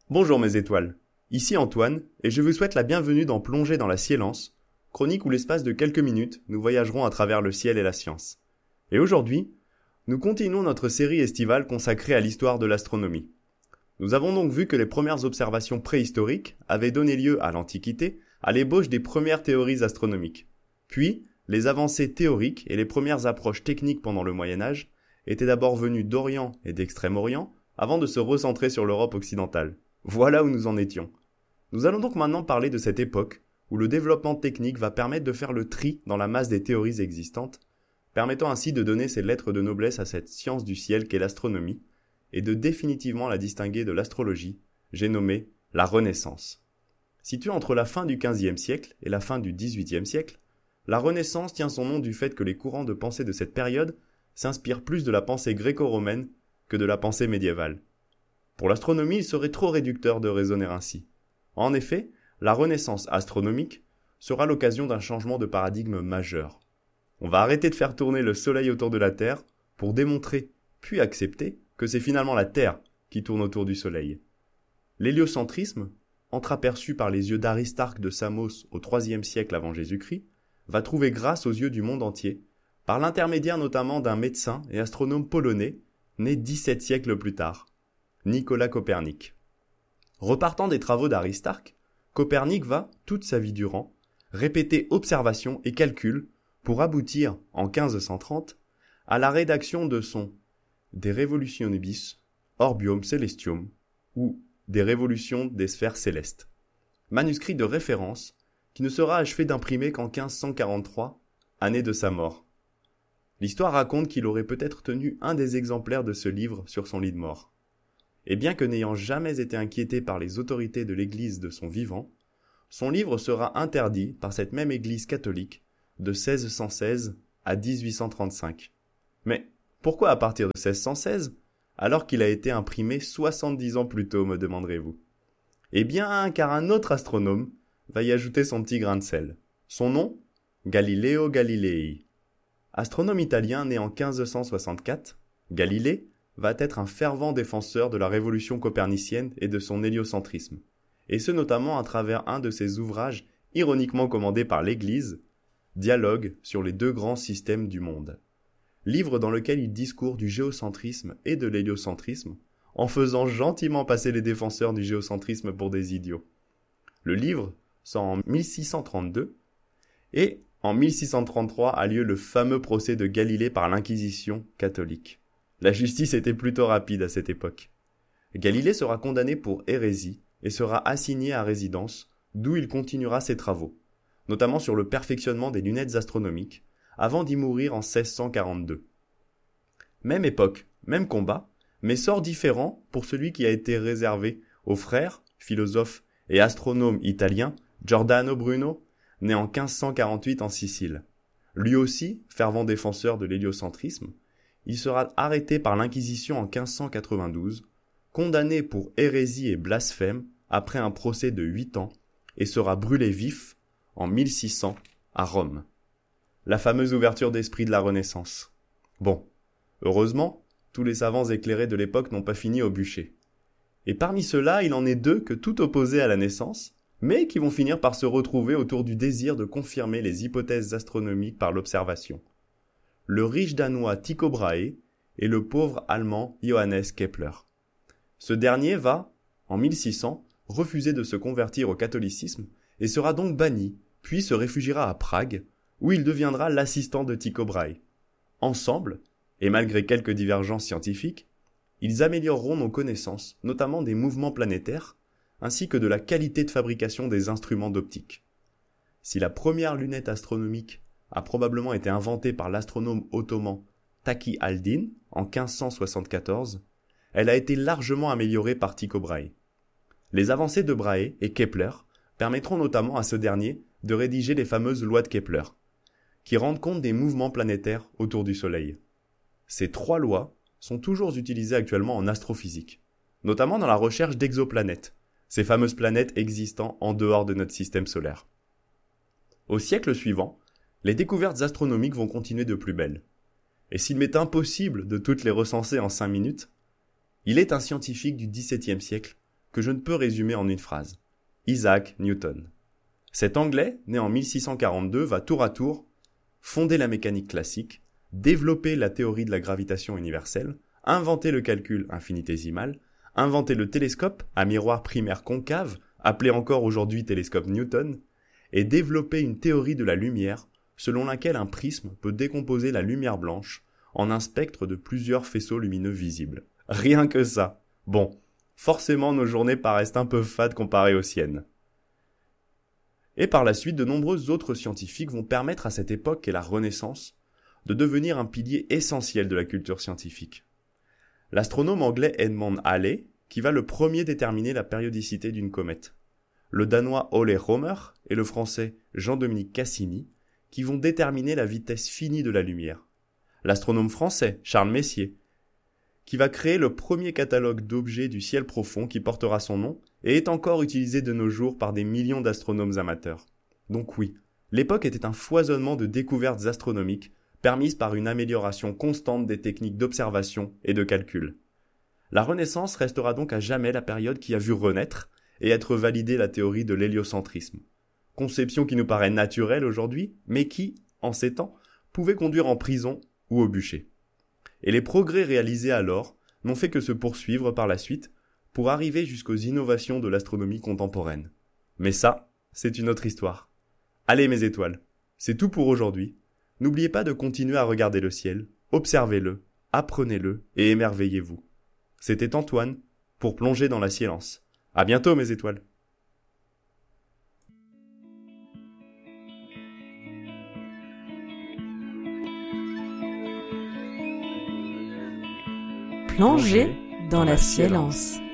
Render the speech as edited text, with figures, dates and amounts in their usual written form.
Bonjour mes étoiles, ici Antoine, et je vous souhaite la bienvenue dans Plongée dans la Science, chronique où l'espace de quelques minutes, nous voyagerons à travers le ciel et la science. Et aujourd'hui, nous continuons notre série estivale consacrée à l'histoire de l'astronomie. Nous avons donc vu que les premières observations préhistoriques avaient donné lieu à l'Antiquité à l'ébauche des premières théories astronomiques. Puis, les avancées théoriques et les premières approches techniques pendant le Moyen-Âge étaient d'abord venues d'Orient et d'Extrême-Orient avant de se recentrer sur l'Europe occidentale. Voilà où nous en étions. Nous allons donc maintenant parler de cette époque où le développement technique va permettre de faire le tri dans la masse des théories existantes, permettant ainsi de donner ses lettres de noblesse à cette science du ciel qu'est l'astronomie, et de définitivement la distinguer de l'astrologie, j'ai nommé la Renaissance. Située entre la fin du XVe siècle et la fin du XVIIIe siècle, la Renaissance tient son nom du fait que les courants de pensée de cette période s'inspirent plus de la pensée gréco-romaine que de la pensée médiévale. Pour l'astronomie, il serait trop réducteur de raisonner ainsi. En effet, la Renaissance astronomique sera l'occasion d'un changement de paradigme majeur. On va arrêter de faire tourner le Soleil autour de la Terre pour démontrer, puis accepter, que c'est finalement la Terre qui tourne autour du Soleil. L'héliocentrisme, entreaperçu par les yeux d'Aristarque de Samos au IIIe siècle avant Jésus-Christ, va trouver grâce aux yeux du monde entier, par l'intermédiaire notamment d'un médecin et astronome polonais, né 17 siècles plus tard, Nicolas Copernic. Repartant des travaux d'Aristarque, Copernic va, toute sa vie durant, répéter observations et calculs pour aboutir, en 1530, à la rédaction de son De Revolutionibus Orbium Celestium, ou des révolutions des sphères célestes, manuscrit de référence qui ne sera achevé d'imprimer qu'en 1543, année de sa mort. L'histoire raconte qu'il aurait peut-être tenu un des exemplaires de ce livre sur son lit de mort. Et bien que n'ayant jamais été inquiété par les autorités de l'Église de son vivant, son livre sera interdit par cette même Église catholique de 1616 à 1835. Mais pourquoi à partir de 1616, alors qu'il a été imprimé 70 ans plus tôt, me demanderez-vous? Eh bien, car un autre astronome va y ajouter son petit grain de sel. Son nom, Galileo Galilei. Astronome italien né en 1564, Galilée va être un fervent défenseur de la révolution copernicienne et de son héliocentrisme, et ce notamment à travers un de ses ouvrages ironiquement commandé par l'Église, Dialogue sur les deux grands systèmes du monde, livre dans lequel il discourt du géocentrisme et de l'héliocentrisme, en faisant gentiment passer les défenseurs du géocentrisme pour des idiots. Le livre sort en 1632, et en 1633 a lieu le fameux procès de Galilée par l'Inquisition catholique. La justice était plutôt rapide à cette époque. Galilée sera condamné pour hérésie et sera assigné à résidence, d'où il continuera ses travaux, notamment sur le perfectionnement des lunettes astronomiques, avant d'y mourir en 1642. Même époque, même combat, mais sort différent pour celui qui a été réservé au frère, philosophe et astronome italien Giordano Bruno, né en 1548 en Sicile. Lui aussi, fervent défenseur de l'héliocentrisme, il sera arrêté par l'Inquisition en 1592, condamné pour hérésie et blasphème après un procès de 8 ans, et sera brûlé vif en 1600 à Rome. La fameuse ouverture d'esprit de la Renaissance. Bon, heureusement, tous les savants éclairés de l'époque n'ont pas fini au bûcher. Et parmi ceux-là, il en est deux que tout opposés à la naissance, mais qui vont finir par se retrouver autour du désir de confirmer les hypothèses astronomiques par l'observation. Le riche danois Tycho Brahe et le pauvre allemand Johannes Kepler. Ce dernier va, en 1600, refuser de se convertir au catholicisme et sera donc banni, puis se réfugiera à Prague, où il deviendra l'assistant de Tycho Brahe. Ensemble, et malgré quelques divergences scientifiques, ils amélioreront nos connaissances, notamment des mouvements planétaires, ainsi que de la qualité de fabrication des instruments d'optique. Si la première lunette astronomique a probablement été inventée par l'astronome ottoman Taqi al-Din en 1574, elle a été largement améliorée par Tycho Brahe. Les avancées de Brahe et Kepler permettront notamment à ce dernier de rédiger les fameuses lois de Kepler, qui rendent compte des mouvements planétaires autour du Soleil. Ces 3 lois sont toujours utilisées actuellement en astrophysique, notamment dans la recherche d'exoplanètes, ces fameuses planètes existant en dehors de notre système solaire. Au siècle suivant, les découvertes astronomiques vont continuer de plus belle. Et s'il m'est impossible de toutes les recenser en 5 minutes, il est un scientifique du XVIIe siècle que je ne peux résumer en une phrase. Isaac Newton. Cet Anglais, né en 1642, va tour à tour fonder la mécanique classique, développer la théorie de la gravitation universelle, inventer le calcul infinitésimal, inventer le télescope à miroir primaire concave, appelé encore aujourd'hui télescope Newton, et développer une théorie de la lumière selon laquelle un prisme peut décomposer la lumière blanche en un spectre de plusieurs faisceaux lumineux visibles. Rien que ça. Bon, forcément nos journées paraissent un peu fades comparées aux siennes. Et par la suite, de nombreux autres scientifiques vont permettre à cette époque qu'est la Renaissance de devenir un pilier essentiel de la culture scientifique. L'astronome anglais Edmond Halley, qui va le premier déterminer la périodicité d'une comète. Le danois Ole Rømer et le français Jean-Dominique Cassini, qui vont déterminer la vitesse finie de la lumière. L'astronome français Charles Messier, qui va créer le premier catalogue d'objets du ciel profond qui portera son nom et est encore utilisé de nos jours par des millions d'astronomes amateurs. Donc oui, l'époque était un foisonnement de découvertes astronomiques permises par une amélioration constante des techniques d'observation et de calcul. La Renaissance restera donc à jamais la période qui a vu renaître et être validée la théorie de l'héliocentrisme. Conception qui nous paraît naturelle aujourd'hui, mais qui, en ces temps, pouvait conduire en prison ou au bûcher. Et les progrès réalisés alors n'ont fait que se poursuivre par la suite pour arriver jusqu'aux innovations de l'astronomie contemporaine. Mais ça, c'est une autre histoire. Allez mes étoiles, c'est tout pour aujourd'hui. N'oubliez pas de continuer à regarder le ciel, observez-le, apprenez-le et émerveillez-vous. C'était Antoine pour plonger dans la science. À bientôt mes étoiles. Plonger dans la science.